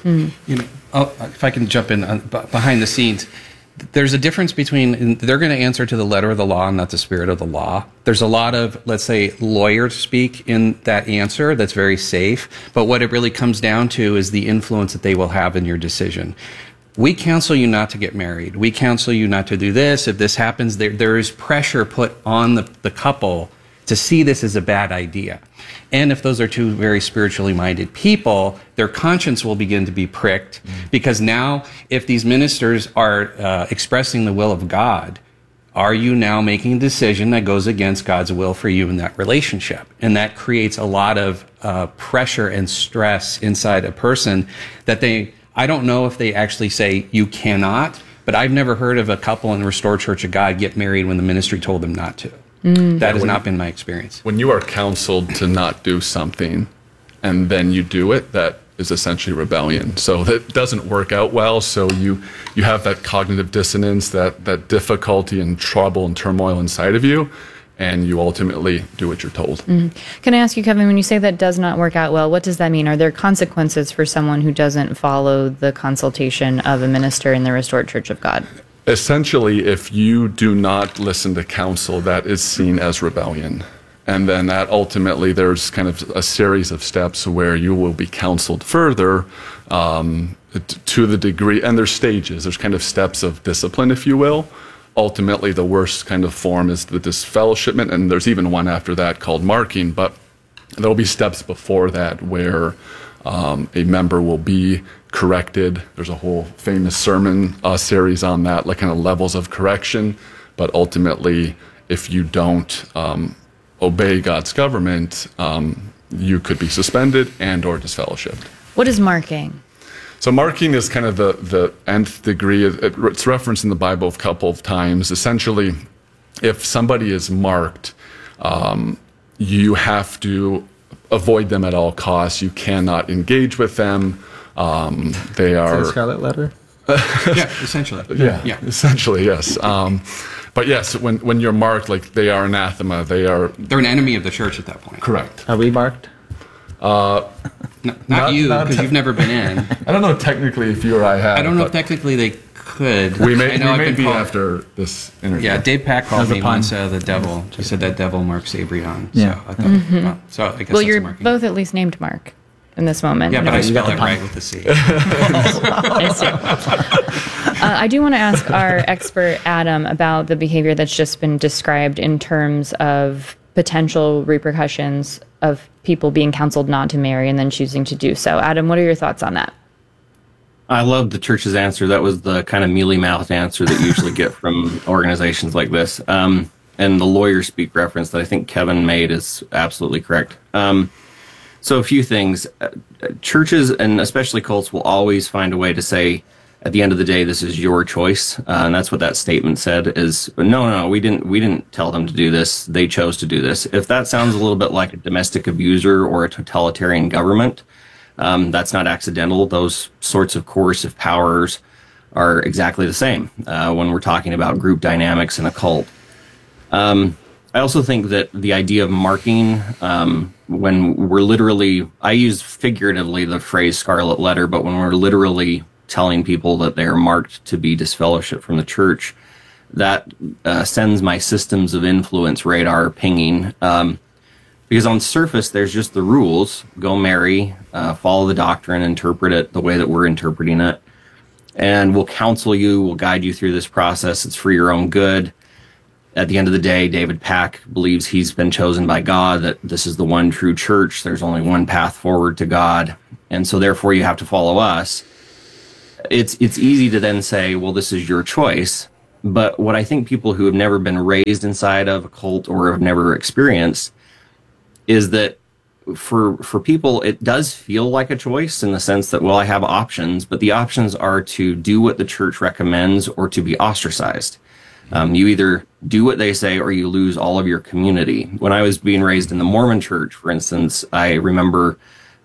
If I can jump in behind the scenes, there's a difference between, they're going to answer to the letter of the law and not the spirit of the law. There's a lot of, let's say, lawyer speak in that answer that's very safe, but what it really comes down to is the influence that they will have in your decision. We counsel you not to get married. We counsel you not to do this. If this happens, there is pressure put on the couple to see this as a bad idea. And if those are two very spiritually minded people, their conscience will begin to be pricked, because now if these ministers are expressing the will of God, are you now making a decision that goes against God's will for you in that relationship? And that creates a lot of pressure and stress inside a person that I don't know if they actually say you cannot, but I've never heard of a couple in the Restored Church of God get married when the ministry told them not to. That has not been my experience. When you are counseled to not do something and then you do it, that is essentially rebellion. So that doesn't work out well. So you have that cognitive dissonance, that difficulty and trouble and turmoil inside of you, and you ultimately do what you're told. Can I ask you, Kevin, when you say that does not work out well, what does that mean? Are there consequences for someone who doesn't follow the consultation of a minister in the Restored Church of God? Essentially, if you do not listen to counsel, that is seen as rebellion. And then that ultimately, there's kind of a series of steps where you will be counseled further to the degree, and there's stages, there's kind of steps of discipline, if you will. Ultimately, the worst kind of form is the disfellowshipment, and there's even one after that called marking, but there'll be steps before that where a member will be corrected. There's a whole famous sermon series on that, like kind of levels of correction. But ultimately, if you don't obey God's government, you could be suspended and or disfellowshipped. What is marking? So marking is kind of the nth degree. It's referenced in the Bible a couple of times. Essentially, if somebody is marked, you have to avoid them at all costs. You cannot engage with them. They are the Scarlet Letter. Yeah, essentially. Yeah, essentially, yes. But yes, when you're marked, like they are anathema, they're an enemy of the church at that point. Correct. Are we marked? Not you, because you've never been in. I don't know technically if you or I have. I don't know if technically they could. We may be after this interview. Yeah, Dave Pack called me once the devil. He said that devil marks Abrion. Yeah. So I thought, so I guess Well, that's you're a marking. both at least named Mark in this moment. Yeah, but I spell it right with the C. I do want to ask our expert, Adam, about the behavior that's just been described in terms of potential repercussions of people being counseled not to marry and then choosing to do so. Adam, what are your thoughts on that? I love the church's answer. That was the kind of mealy-mouthed answer that you usually get from organizations like this. And the lawyer speak reference that I think Kevin made is absolutely correct. So a few things. Churches, and especially cults, will always find a way to say, at the end of the day, this is your choice. And that's what that statement said is, no, we didn't tell them to do this. They chose to do this. If that sounds a little bit like a domestic abuser or a totalitarian government, that's not accidental. Those sorts of coercive powers are exactly the same when we're talking about group dynamics in a cult. I also think that the idea of marking, when we're literally, I use figuratively the phrase scarlet letter, but when we're literally telling people that they are marked to be disfellowshipped from the church, that sends my systems of influence radar pinging. Because on the surface, there's just the rules. Go marry, follow the doctrine, interpret it the way that we're interpreting it. And we'll counsel you, we'll guide you through this process. It's for your own good. At the end of the day, David Pack believes he's been chosen by God, that this is the one true church. There's only one path forward to God. And so therefore you have to follow us. It's easy to then say, well, this is your choice. But what I think people who have never been raised inside of a cult or have never experienced is that for people, it does feel like a choice in the sense that, well, I have options, but the options are to do what the church recommends or to be ostracized. You either do what they say or you lose all of your community. When I was being raised in the Mormon church, for instance, I remember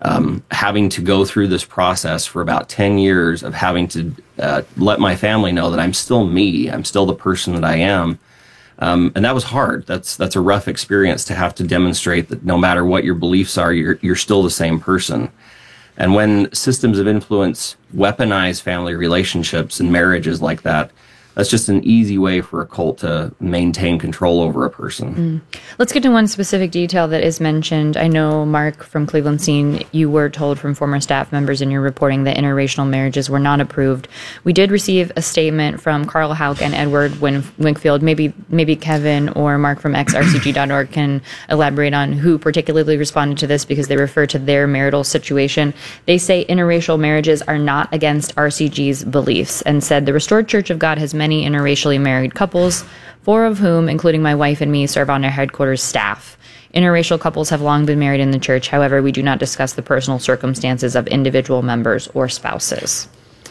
having to go through this process for about 10 years of having to let my family know that I'm still me. I'm still the person that I am. And that was hard. That's a rough experience to have to demonstrate that no matter what your beliefs are, you're still the same person. And when systems of influence weaponize family relationships and marriages like that, that's just an easy way for a cult to maintain control over a person. Let's get to one specific detail that is mentioned. I know, Mark, from Cleveland Scene, you were told from former staff members in your reporting that interracial marriages were not approved. We did receive a statement from Carl Hauk and Edward Winkfield. Maybe Kevin or Mark from xrcg.org can elaborate on who particularly responded to this, because they refer to their marital situation. They say interracial marriages are not against RCG's beliefs, and said the Restored Church of God has many interracially married couples, 4 of whom, including my wife and me, serve on our headquarters staff. Interracial couples have long been married in the church. However, we do not discuss the personal circumstances of individual members or spouses.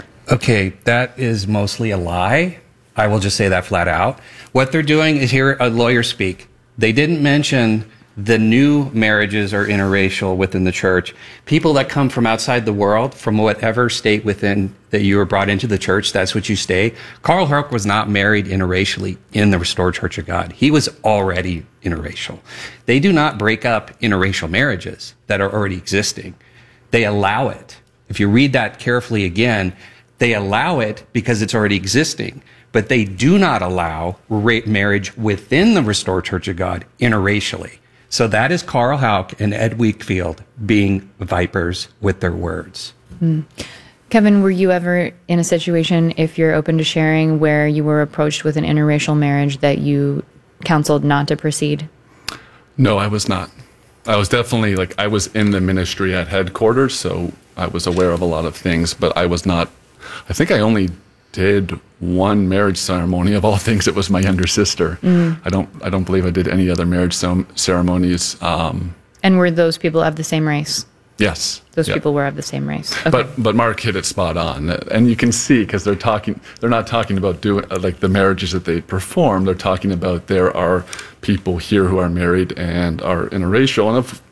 Okay, that is mostly a lie. I will just say that flat out. What they're doing is hear a lawyer speak. They didn't mention the new marriages are interracial within the church. People that come from outside the world, from whatever state within that you were brought into the church, that's what you stay. Carl Hauk was not married interracially in the Restored Church of God. He was already interracial. They do not break up interracial marriages that are already existing. They allow it. If you read that carefully again, they allow it because it's already existing. But they do not allow marriage within the Restored Church of God interracially. So that is Carl Hauk and Ed Winkfield being vipers with their words. Kevin, were you ever in a situation, if you're open to sharing, where you were approached with an interracial marriage that you counseled not to proceed? No, I was not. I was definitely, I was in the ministry at headquarters, so I was aware of a lot of things, but I was not, I think I only did one marriage ceremony. Of all things, it was my younger sister. I don't believe I did any other marriage ceremonies. And were those people of the same race? Yes. Those people were of the same race. Okay. But Mark hit it spot on, and you can see, because they're not talking about doing the marriages that they perform. They're talking about there are people here who are married and are interracial, and if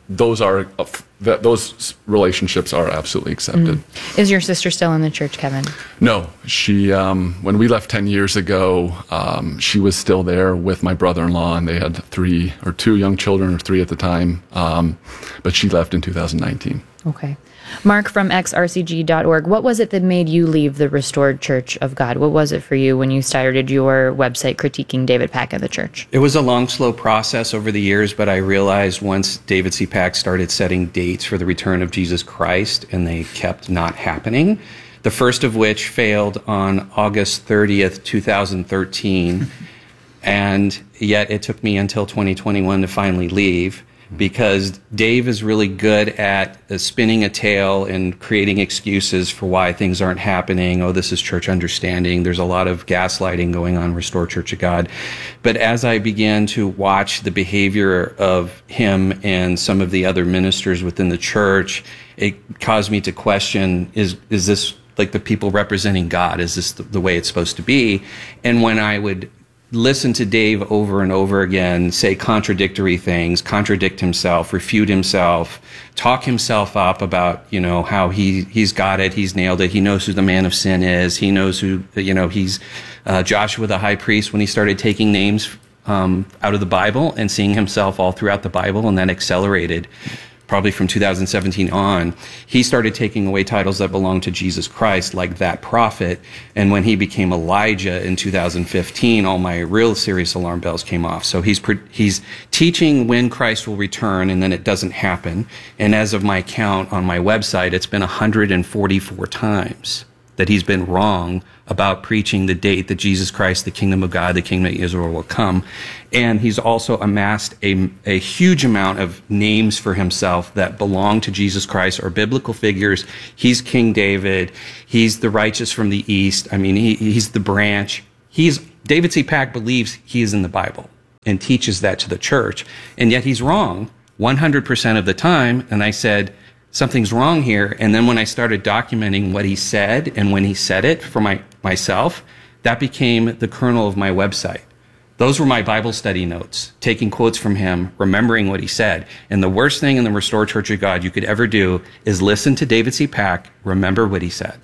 those relationships are absolutely accepted. Is your sister still in the church, Kevin? No, she when we left 10 years ago, she was still there with my brother-in-law, and they had 2 young children, or 3 at the time, but she left in 2019. Okay. Mark from xrcg.org, what was it that made you leave the Restored Church of God? What was it for you when you started your website critiquing David Pack of the church? It was a long, slow process over the years, but I realized once David C. Pack started setting dates for the return of Jesus Christ, and they kept not happening, the first of which failed on August 30th, 2013, and yet it took me until 2021 to finally leave. Because Dave is really good at spinning a tale and creating excuses for why things aren't happening. Oh, this is church understanding. There's a lot of gaslighting going on in Restored Church of God. But as I began to watch the behavior of him and some of the other ministers within the church, it caused me to question, is this like the people representing God? Is this the way it's supposed to be? And when I would listen to Dave over and over again say contradictory things, contradict himself, refute himself, talk himself up about, how he's got it, he's nailed it, he knows who the man of sin is, he knows who, he's Joshua the high priest, when he started taking names out of the Bible and seeing himself all throughout the Bible, and that accelerated. probably from 2017 on, he started taking away titles that belonged to Jesus Christ, like that prophet. And when he became Elijah in 2015, all my real serious alarm bells came off. So he's teaching when Christ will return, and then it doesn't happen. And as of my count on my website, it's been 144 times that he's been wrong about preaching the date that Jesus Christ, the kingdom of God, the kingdom of Israel will come. And he's also amassed a huge amount of names for himself that belong to Jesus Christ or biblical figures. He's King David. He's the righteous from the east. I mean, he's the branch. David C. Pack believes he is in the Bible and teaches that to the church. And yet he's wrong 100% of the time. And I said, something's wrong here. And then when I started documenting what he said and when he said it for myself, that became the kernel of my website. Those were my Bible study notes, taking quotes from him, remembering what he said. And the worst thing in the Restored Church of God you could ever do is listen to David C. Pack, remember what he said.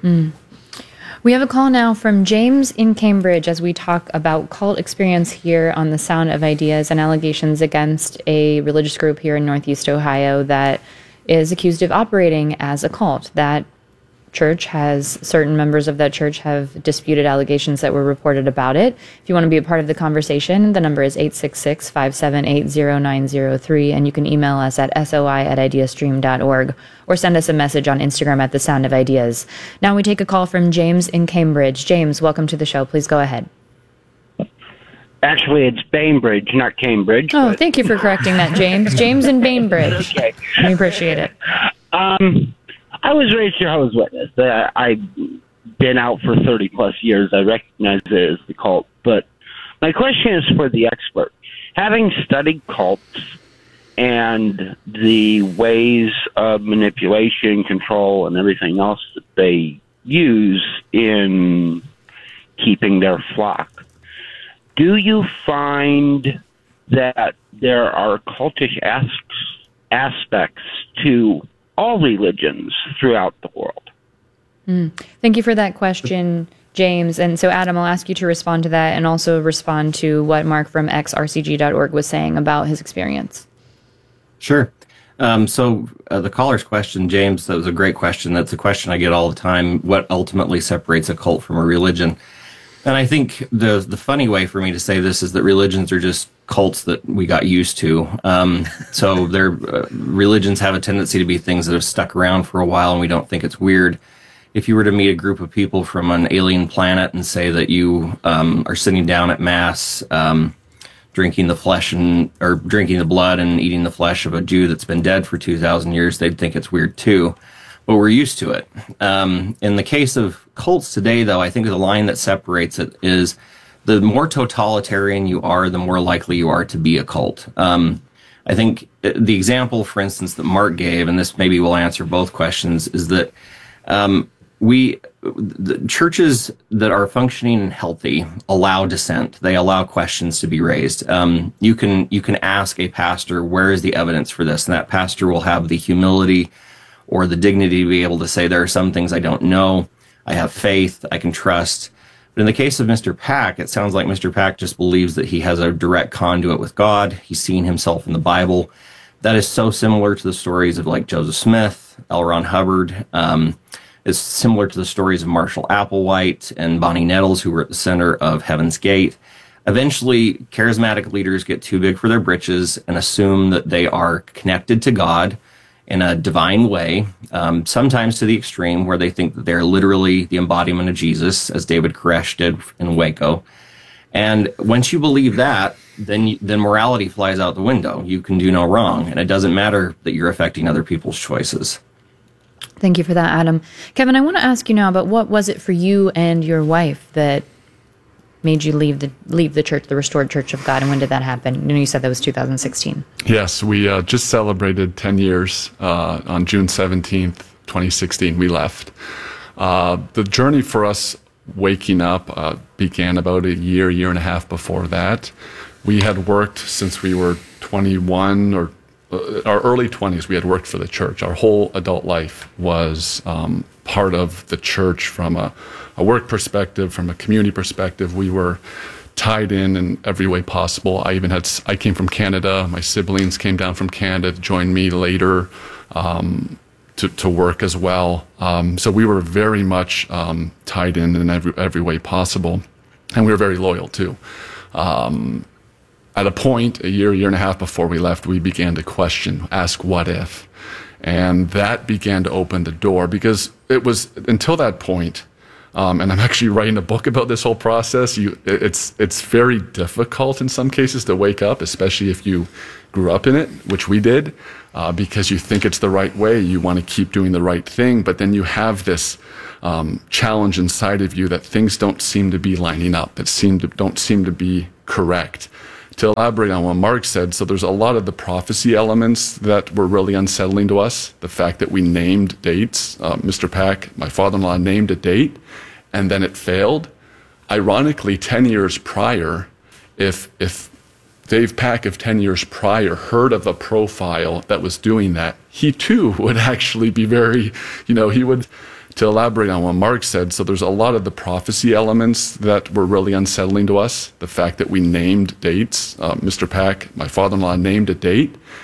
We have a call now from James in Cambridge as we talk about cult experience here on the Sound of Ideas and allegations against a religious group here in Northeast Ohio that is accused of operating as a cult. That church certain members of that church have disputed allegations that were reported about it. If you want to be a part of the conversation, the number is 866-578-0903, and you can email us at soi@ideastream.org or send us a message on Instagram at The Sound of Ideas. Now we take a call from James in Cambridge. James, welcome to the show. Please go ahead. Actually, it's Bainbridge, not Cambridge. Oh, thank you for correcting that, James. James in Bainbridge. Okay. We appreciate it. I was raised Jehovah's Witness. I've been out for 30-plus years. I recognize it as the cult. But my question is for the expert. Having studied cults and the ways of manipulation, control, and everything else that they use in keeping their flock, do you find that there are cultish aspects to all religions throughout the world? Thank you for that question, James. And so, Adam, I'll ask you to respond to that and also respond to what Mark from xrcg.org was saying about his experience. Sure. So the caller's question, James, that was a great question. That's a question I get all the time. What ultimately separates a cult from a religion? And I think the funny way for me to say this is that religions are just cults that we got used to. So their religions have a tendency to be things that have stuck around for a while, and we don't think it's weird. If you were to meet a group of people from an alien planet and say that you are sitting down at Mass, drinking the flesh or drinking the blood and eating the flesh of a Jew that's been dead for 2,000 years, they'd think it's weird too. But we're used to it. In the case of cults today, though, I think the line that separates it is the more totalitarian you are, the more likely you are to be a cult. I think the example, for instance, that Mark gave, and this maybe will answer both questions, is that the churches that are functioning and healthy allow dissent. They allow questions to be raised. You can ask a pastor, where is the evidence for this? And that pastor will have the humility or the dignity to be able to say, there are some things I don't know. I have faith. I can trust. But in the case of Mr. Pack, it sounds like Mr. Pack just believes that he has a direct conduit with God. He's seen himself in the Bible. That is so similar to the stories of like Joseph Smith, L. Ron Hubbard. It's similar to the stories of Marshall Applewhite and Bonnie Nettles, who were at the center of Heaven's Gate. Eventually, charismatic leaders get too big for their britches and assume that they are connected to God in a divine way, sometimes to the extreme where they think that they're literally the embodiment of Jesus, as David Koresh did in Waco. And once you believe that, then morality flies out the window. You can do no wrong, and it doesn't matter that you're affecting other people's choices. Thank you for that, Adam. Kevin, I want to ask you now about what was it for you and your wife that made you leave the church, the Restored Church of God, and when did that happen? You said that was 2016. Yes, we just celebrated 10 years on June 17th, 2016. We left. The journey for us waking up began about a year and a half before that. We had worked since we were 21 or our early 20s. We had worked for the church. Our whole adult life was part of the church from a work perspective, from a community perspective. We were tied in every way possible. I came from Canada. My siblings came down from Canada to join me later to work as well. So we were very much tied in every way possible, and we were very loyal too. At a point, a year and a half before we left, we began to ask what if, and that began to open the door, because it was until that point. And I'm actually writing a book about this whole process. It's very difficult in some cases to wake up, especially if you grew up in it, which we did, because you think it's the right way. You want to keep doing the right thing, but then you have this challenge inside of you that things don't seem to be lining up, that don't seem to be correct. To elaborate on what Mark said, so there's a lot of the prophecy elements that were really unsettling to us. The fact that we named dates. Mr. Pack, my father-in-law, named a date, and then it failed. Ironically, 10 years prior, if Dave Pack of 10 years prior heard of a profile that was doing that, he too would actually be very, he would... To elaborate on what Mark said, so there's a lot of the prophecy elements that were really unsettling to us. The fact that we named dates. Mr. Pack, my father-in-law, named a date,